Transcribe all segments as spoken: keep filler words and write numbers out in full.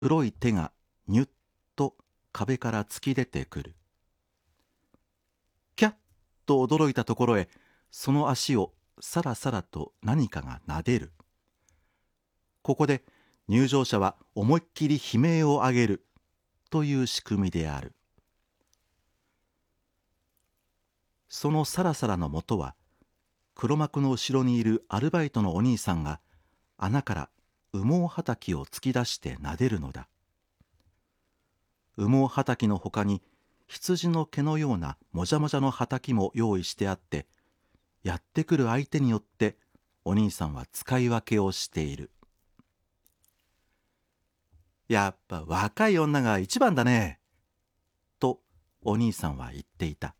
黒い手がニュッと壁から突き出てくる。キャッと驚いたところへ、その足をさらさらと何かが撫でる。ここで入場者は思いっきり悲鳴を上げるという仕組みである。そのさらさらのもとは、黒幕の後ろにいるアルバイトのお兄さんが穴から羽毛はたきを突き出して撫でるのだ。羽毛はたきのほかに羊の毛のようなもじゃもじゃのはたきも用意してあって、やってくる相手によってお兄さんは使い分けをしている。やっぱ若い女が一番だね、とお兄さんは言っていた。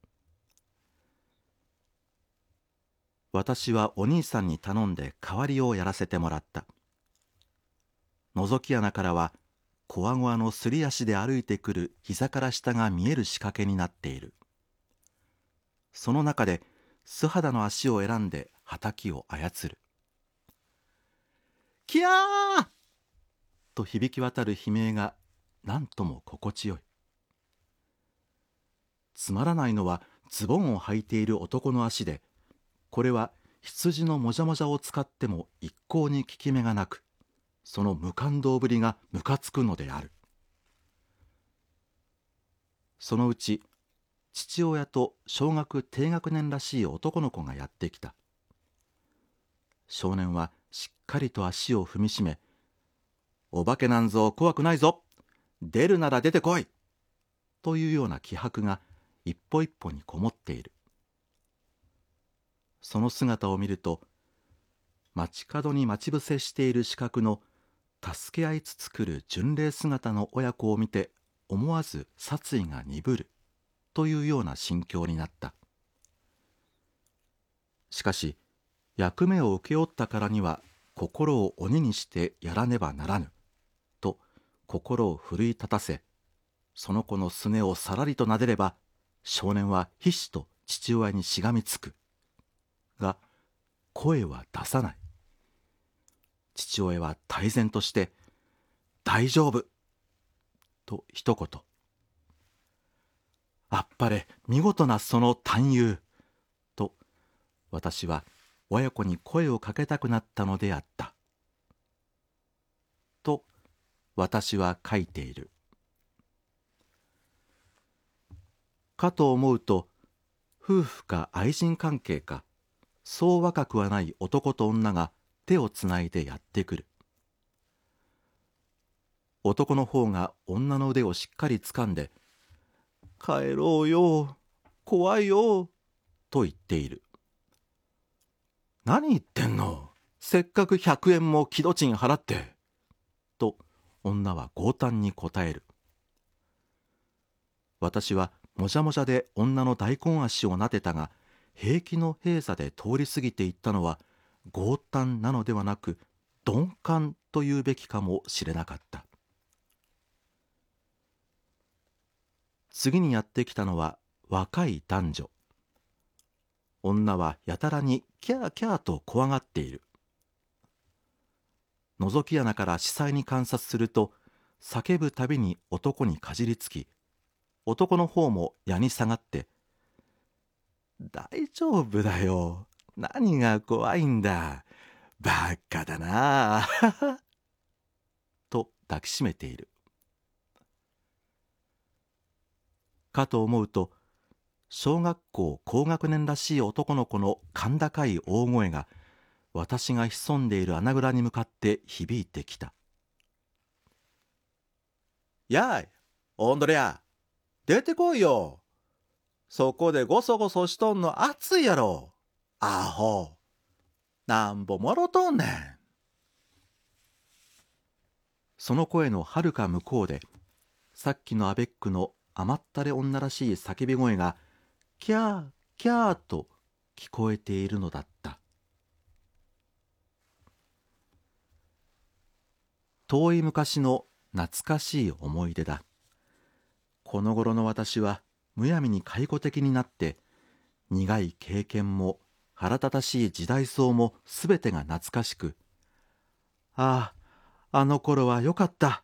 私はお兄さんに頼んで代わりをやらせてもらった。覗き穴からはこわごわのすり足で歩いてくる膝から下が見える仕掛けになっている。その中で素肌の足を選んではたきを操る。キャーと響き渡る悲鳴が何とも心地よい。つまらないのはズボンを履いている男の足で、これは羊のもじゃもじゃを使っても一向に効き目がなく、その無感動ぶりがムカつくのである。そのうち父親と小学低学年らしい男の子がやってきた。少年はしっかりと足を踏みしめ、お化けなんぞ怖くないぞ、出るなら出てこい、というような気迫が一歩一歩にこもっている。その姿を見ると、街角に待ち伏せしている四角の助け合いつつ来る巡礼姿の親子を見て、思わず殺意が鈍るというような心境になった。しかし役目を請け負ったからには心を鬼にしてやらねばならぬと心を奮い立たせ、その子のすねをさらりと撫でれば、少年は必死と父親にしがみつくが、声は出さない。父親は泰然として大丈夫と一言。あっぱれ見事なその探幽と、私は親子に声をかけたくなったのであった。と私は書いている。かと思うと、夫婦か愛人関係か、そう若くはない男と女が手をつないでやってくる。男の方が女の腕をしっかり掴んで、帰ろうよ、怖いよ、と言っている。何言ってんの、せっかくひゃくえんも気取賃払って、と女は強胆に答える。私はもじゃもじゃで女の大根足をなでたが、平気の閉鎖で通り過ぎていったのは強胆なのではなく鈍感というべきかもしれなかった。次にやってきたのは若い男女。女はやたらにキャーキャーと怖がっている。覗き穴から視細に観察すると、叫ぶたびに男にかじりつき、男の方も矢に下がって、大丈夫だよ、何が怖いんだ、バカだなあと抱きしめている。かと思うと、小学校高学年らしい男の子の甲高い大声が、私が潜んでいる穴蔵に向かって響いてきた。やい、おんどりゃ、出てこいよ。そこでごそごそしとんの暑いやろ。アホ。なんぼもろとんねん。その声のはるか向こうで、さっきのアベックの甘ったれ女らしい叫び声が、キャーキャーと聞こえているのだった。遠い昔の懐かしい思い出だ。この頃の私はむやみに懐古的になって、苦い経験も腹立たしい時代相もすべてが懐かしく、ああ、あの頃はよかった